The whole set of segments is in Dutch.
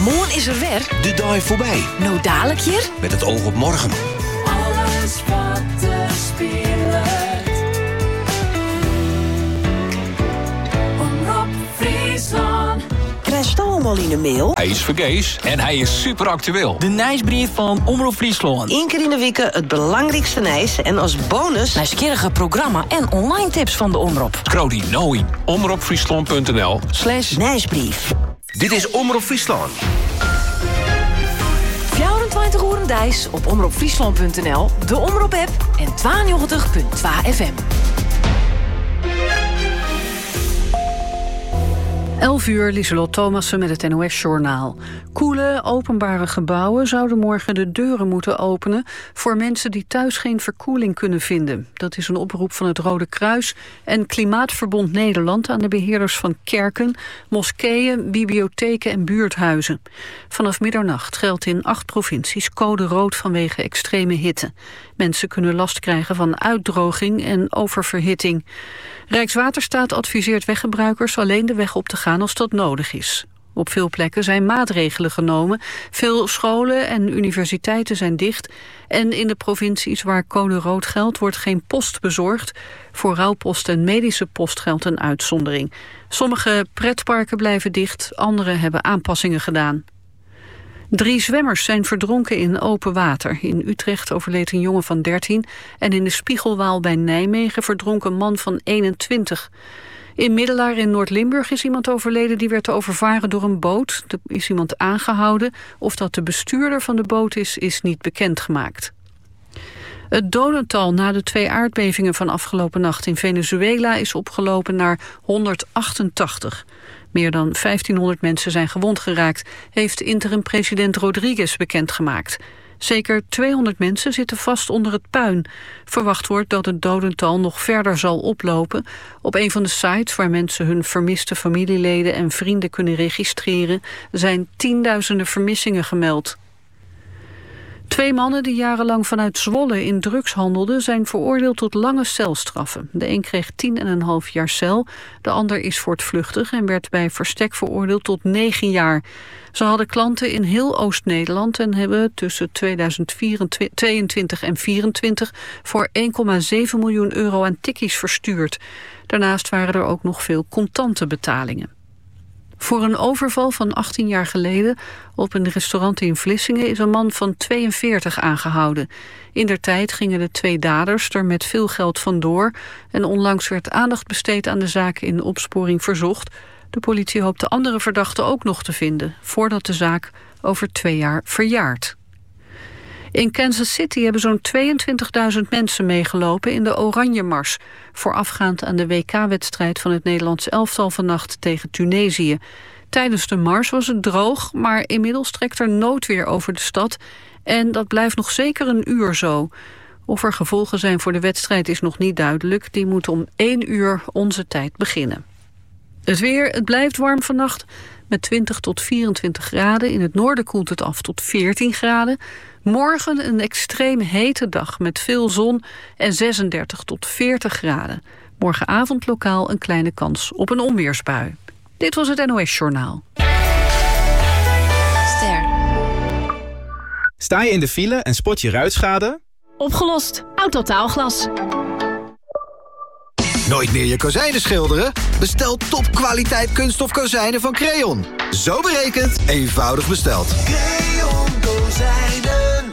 Morgen is er weer. De dag voorbij. Nou dadelijk hier. Met het oog op morgen. Alles wat er speelt. Omroep Friesland. Krijg je allemaal in de mail? Hij is vergees en hij is super actueel. De nieuwsbrief van Omroep Friesland. Eén keer in de week het belangrijkste nieuws. En als bonus... Nieuwsgierige programma en online tips van de Omroep. Scroll die nou in omroepfriesland.nl/nieuwsbrief. Dit is Omroep Friesland. 24 uur dijs op omroepfriesland.nl, de Omroep-app en 92.2 FM. 11 uur, Lieselot Thomassen met het NOS-journaal. Koele, openbare gebouwen zouden morgen de deuren moeten openen voor mensen die thuis geen verkoeling kunnen vinden. Dat is een oproep van het Rode Kruis en Klimaatverbond Nederland aan de beheerders van kerken, moskeeën, bibliotheken en buurthuizen. Vanaf middernacht geldt in 8 provincies code rood vanwege extreme hitte. Mensen kunnen last krijgen van uitdroging en oververhitting. Rijkswaterstaat adviseert weggebruikers alleen de weg op te gaan als dat nodig is. Op veel plekken zijn maatregelen genomen. Veel scholen en universiteiten zijn dicht. En in de provincies waar code rood geldt wordt geen post bezorgd. Voor rouwpost en medische post geldt een uitzondering. Sommige pretparken blijven dicht, andere hebben aanpassingen gedaan. 3 zwemmers zijn verdronken in open water. In Utrecht overleed een jongen van 13... en in de Spiegelwaal bij Nijmegen verdronk een man van 21. In Middelaar in Noord-Limburg is iemand overleden... die werd overvaren door een boot. Er is iemand aangehouden. Of dat de bestuurder van de boot is niet bekendgemaakt. Het dodental na de 2 aardbevingen van afgelopen nacht in Venezuela is opgelopen naar 188. Meer dan 1500 mensen zijn gewond geraakt, heeft interim-president Rodriguez bekendgemaakt. Zeker 200 mensen zitten vast onder het puin. Verwacht wordt dat het dodental nog verder zal oplopen. Op een van de sites waar mensen hun vermiste familieleden en vrienden kunnen registreren, zijn tienduizenden vermissingen gemeld. 2 mannen die jarenlang vanuit Zwolle in drugs handelden zijn veroordeeld tot lange celstraffen. De een kreeg 10,5 jaar cel, de ander is voortvluchtig en werd bij verstek veroordeeld tot 9 jaar. Ze hadden klanten in heel Oost-Nederland en hebben tussen 2022 en 2024 voor 1,7 miljoen euro aan tikkies verstuurd. Daarnaast waren er ook nog veel contante betalingen. Voor een overval van 18 jaar geleden op een restaurant in Vlissingen is een man van 42 aangehouden. Indertijd gingen de 2 daders er met veel geld vandoor en onlangs werd aandacht besteed aan de zaak in opsporing verzocht. De politie hoopt de andere verdachten ook nog te vinden voordat de zaak over 2 jaar verjaart. In Kansas City hebben zo'n 22.000 mensen meegelopen in de Oranje Mars, voorafgaand aan de WK-wedstrijd van het Nederlands elftal vannacht tegen Tunesië. Tijdens de mars was het droog, maar inmiddels trekt er noodweer over de stad en dat blijft nog zeker een uur zo. Of er gevolgen zijn voor de wedstrijd is nog niet duidelijk. Die moet om 1 uur onze tijd beginnen. Het weer, het blijft warm vannacht met 20 tot 24 graden. In het noorden koelt het af tot 14 graden. Morgen een extreem hete dag met veel zon en 36 tot 40 graden. Morgenavond lokaal een kleine kans op een onweersbui. Dit was het NOS-journaal. Ster. Sta je in de file en spot je ruitschade? Opgelost. Autotaalglas. Nooit meer je kozijnen schilderen? Bestel topkwaliteit kunststof kozijnen van Creon. Zo berekend, eenvoudig besteld. Creon kozijnen.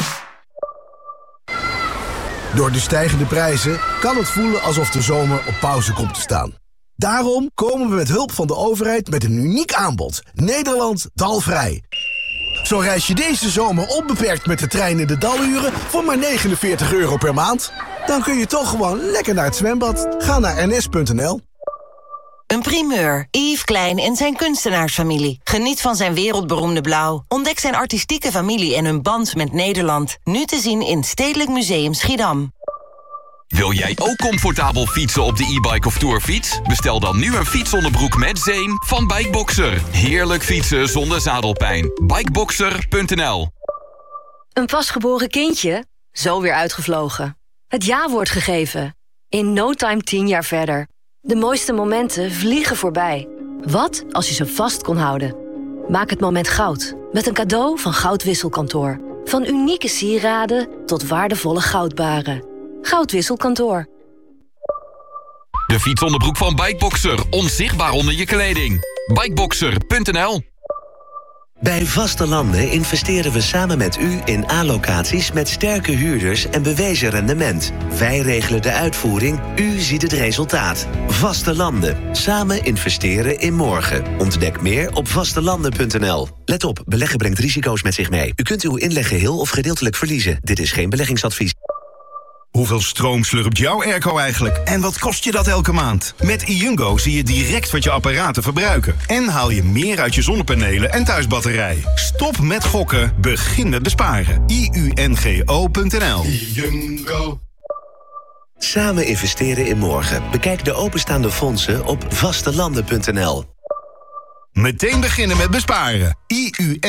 Door de stijgende prijzen kan het voelen alsof de zomer op pauze komt te staan. Daarom komen we met hulp van de overheid met een uniek aanbod. Nederland dalvrij. Zo reis je deze zomer onbeperkt met de trein in de daluren voor maar €49 per maand. Dan kun je toch gewoon lekker naar het zwembad. Ga naar ns.nl. Een primeur. Yves Klein en zijn kunstenaarsfamilie. Geniet van zijn wereldberoemde blauw. Ontdek zijn artistieke familie en hun band met Nederland. Nu te zien in Stedelijk Museum Schiedam. Wil jij ook comfortabel fietsen op de e-bike of tourfiets? Bestel dan nu een fietsonderbroek met zeem van Bikeboxer. Heerlijk fietsen zonder zadelpijn. Bikeboxer.nl. Een pasgeboren kindje? Zo weer uitgevlogen. Het ja-woord gegeven. In no time 10 jaar verder. De mooiste momenten vliegen voorbij. Wat als je ze vast kon houden? Maak het moment goud Met een cadeau van Goudwisselkantoor. Van unieke sieraden tot waardevolle goudbaren. Goudwisselkantoor. De fietsonderbroek van Bikeboxer. Onzichtbaar onder je kleding. Bikeboxer.nl. Bij Vaste Landen investeren we samen met u in A-locaties met sterke huurders en bewezen rendement. Wij regelen de uitvoering, u ziet het resultaat. Vaste Landen. Samen investeren in morgen. Ontdek meer op vastelanden.nl. Let op, beleggen brengt risico's met zich mee. U kunt uw inleg geheel of gedeeltelijk verliezen. Dit is geen beleggingsadvies. Hoeveel stroom slurpt jouw airco eigenlijk? En wat kost je dat elke maand? Met iUngo zie je direct wat je apparaten verbruiken. En haal je meer uit je zonnepanelen en thuisbatterij. Stop met gokken, begin met besparen. iUNGO.nl. iUngo. Samen investeren in morgen. Bekijk de openstaande fondsen op vastelanden.nl. Meteen beginnen met besparen.